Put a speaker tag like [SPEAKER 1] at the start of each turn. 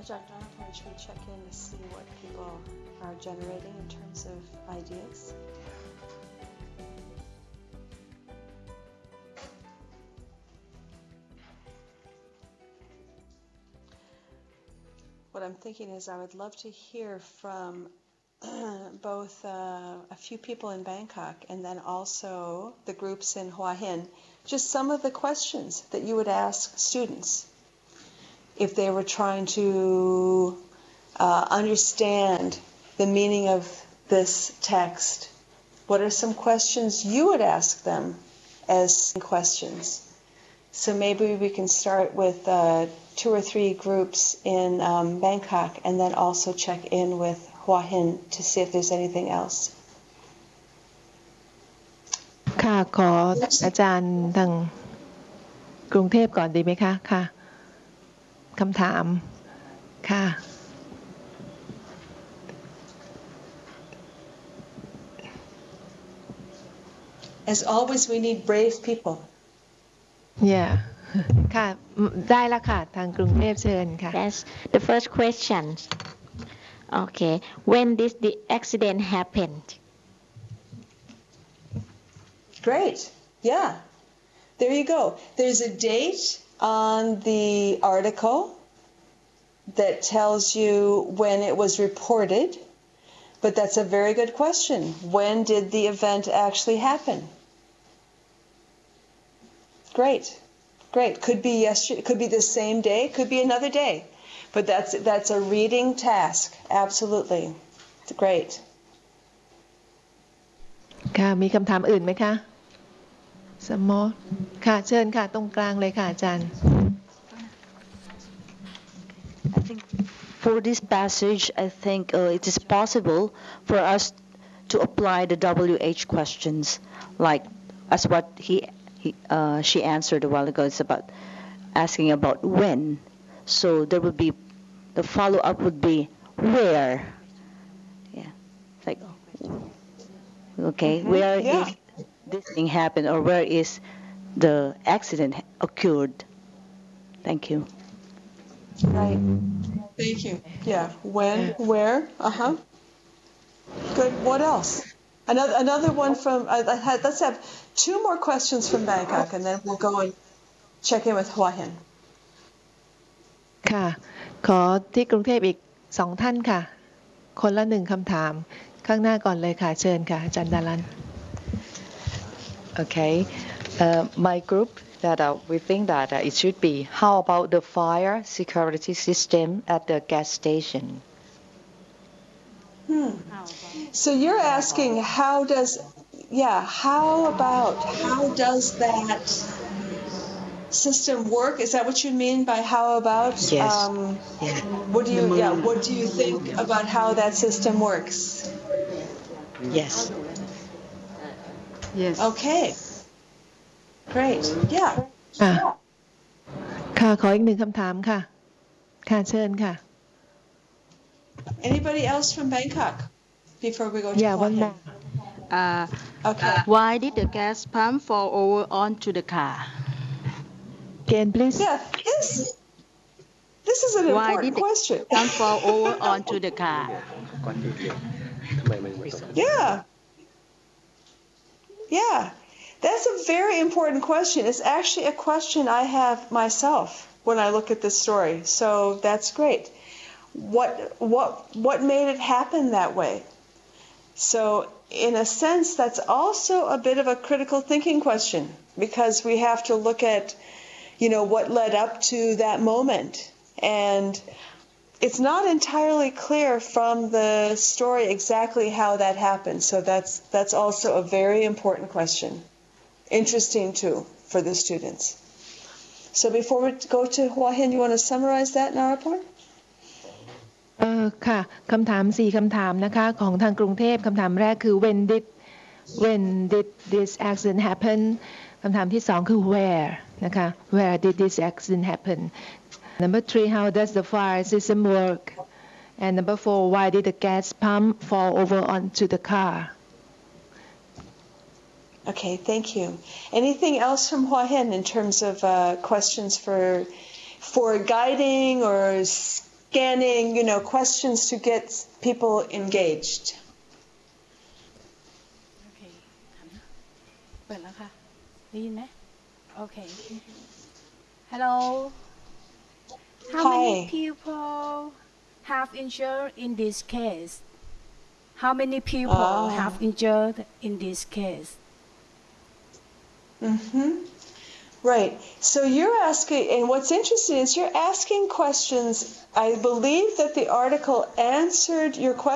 [SPEAKER 1] Dr. Anupam, should we check in to see what people are generating in terms of ideas? What I'm thinking is I would love to hear from both a few people in Bangkok and then also the groups in Hua Hin, just some of the questions that you would ask students if they were trying to understand the meaning of this text. What are some questions you would ask them as questions? So maybe we can start with 2 or 3 groups in Bangkok and then also check in with Hua Hin to see if there's anything else.
[SPEAKER 2] ค่ะขออาจารย์ทางกรุงเทพก่อนดีไหมคะค่ะคำถามค่ะ
[SPEAKER 1] As always, we need brave people.
[SPEAKER 2] Yeah ค่ะได้แล้วค่ะทางกรุงเทพเชิญค่ะ
[SPEAKER 3] Yes, the first question. Okay, when did the accident happen?
[SPEAKER 1] Great. Yeah. There you go. There's a date on the article that tells you when it was reported, but that's a very good question. When did the event actually happen? Great. Great. Could be yesterday, could be the same day, could be another day. But that's a reading task. Absolutely. It's great.
[SPEAKER 2] ค่ะมีคำถามอื่นไหมคะสมอค่ะเชิญค่ะตรงกลางเลยค่ะอาจารย์
[SPEAKER 4] I think for this passage, I think it is possible for us to apply the WH questions, like as what she answered a while ago. It's about asking about when. So there would be the follow-up would be where. Yeah, like okay, where is this thing happened, or where is the accident occurred? Thank you.
[SPEAKER 1] Right. Thank you. Yeah. When, where? Good. What else? Another one from. Let's have 2 more questions from Bangkok, and then we'll go and check in with Hua Hin.
[SPEAKER 2] ค่ะขอที่กรุงเทพอีก2ท่านค่ะคนละ1คำถามข้างหน้าก่อนเลยค่ะเชิญค่ะอาจารย์ดารัน
[SPEAKER 5] Okay, my group that we think that it should be how about the fire security system at the gas station?
[SPEAKER 1] So you're asking how does that system work? Is that what you mean by how about?
[SPEAKER 5] Yes.
[SPEAKER 1] What do you think about how that system works?
[SPEAKER 5] Yes.
[SPEAKER 4] Yes.
[SPEAKER 1] Okay. Great. Yeah.
[SPEAKER 2] ค่ะขออีก1คำถามค่ะค่ะเชิญค่ะ
[SPEAKER 1] Anybody else from Bangkok before we go to Hua
[SPEAKER 2] one
[SPEAKER 1] Hin?
[SPEAKER 2] more
[SPEAKER 1] Okay.
[SPEAKER 4] Why did the gas pump fall over onto the car?
[SPEAKER 2] Again please
[SPEAKER 1] Yeah. This is an important question.
[SPEAKER 4] Why did the pump fall over onto the car?
[SPEAKER 1] Yeah. Yeah. That's a very important question. It's actually a question I have myself when I look at this story. So that's great. What made it happen that way? So in a sense, that's also a bit of a critical thinking question because we have to look at, what led up to that moment. And it's not entirely clear from the story exactly how that happened. So that's also a very important question. Interesting too for the students. So before we go to Hua Hin, you want to summarize that, Narapur?
[SPEAKER 2] ค่ะคำถาม4คำถามนะคะของทางกรุงเทพคำถามแรกคือ when did this accident happen คำถามที่2คือ where นะคะ where did this accident happen number 3 how does the fire system work and number 4 why did the gas pump fall over onto the car
[SPEAKER 1] Okay, thank you. Anything else from Hua Hin in terms of questions for guiding or scanning, questions to get people engaged.
[SPEAKER 6] โอเคเปิดแล้วค่ะได้ยินไหมโอเค Hello How many
[SPEAKER 1] Hi.
[SPEAKER 6] people have injured in this case How many people have injured in this case
[SPEAKER 1] Mm-hmm. Right. So you're asking, and what's interesting is you're asking questions. I believe that the article answered your question.